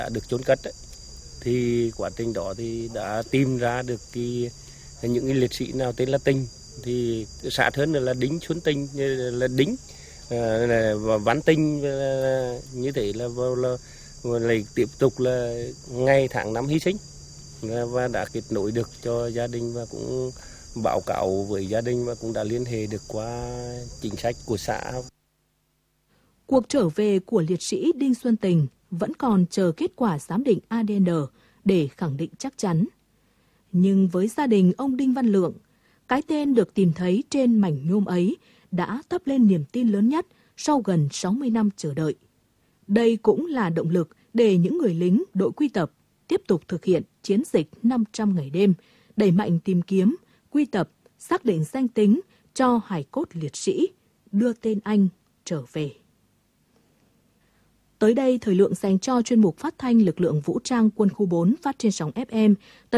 Đã được chôn cất ấy, thì quá trình đó thì đã tìm ra được những cái liệt sĩ nào tên là Tình, thì sát hơn là Đinh Xuân Tình, là Đinh và Văn Tình, như thế là lại tiếp tục là ngày tháng năm hy sinh, và đã kết nối được cho gia đình và cũng báo cáo với gia đình và cũng đã liên hệ được qua chính sách của xã. Cuộc trở về của liệt sĩ Đinh Xuân Tình vẫn còn chờ kết quả giám định ADN để khẳng định chắc chắn. Nhưng với gia đình ông Đinh Văn Lượng, cái tên được tìm thấy trên mảnh nhôm ấy đã thắp lên niềm tin lớn nhất sau gần 60 năm chờ đợi. Đây cũng là động lực để những người lính đội quy tập tiếp tục thực hiện chiến dịch 500 ngày đêm, đẩy mạnh tìm kiếm, quy tập, xác định danh tính cho hài cốt liệt sĩ, đưa tên anh trở về. Tới đây, thời lượng dành cho chuyên mục phát thanh lực lượng vũ trang quân khu 4 phát trên sóng FM